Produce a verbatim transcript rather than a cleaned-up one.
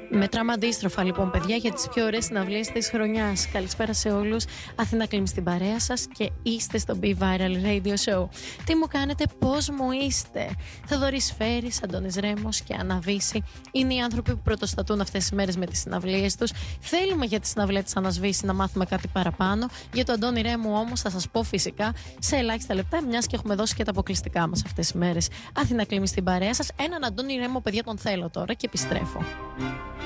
Μετράμε αντίστροφα λοιπόν, παιδιά, για τις πιο ωραίες συναυλίες της χρονιάς. Καλησπέρα σε όλους. Αθήνα Κλίμη στην παρέα σας και είστε στο Be Viral Radio Show. Τι μου κάνετε, πώς μου είστε? Θοδωρής Φέρης, Αντώνης Ρέμος και Άννα Βύση είναι οι άνθρωποι που πρωτοστατούν αυτές τις μέρες με τις συναυλίες τους. Θέλουμε για τη συναυλία της Άννας Βύση να μάθουμε κάτι παραπάνω. Για τον Αντώνη Ρέμου όμως θα σας πω φυσικά σε ελάχιστα λεπτά, μιας και έχουμε δώσει και τα αποκλειστικά μας αυτές τις μέρες. Αθήνα Κλίμη στην παρέα σας. Έναν Αντώνη Ρέμο, παιδιά, τον θέλω τώρα και επιστρέφω.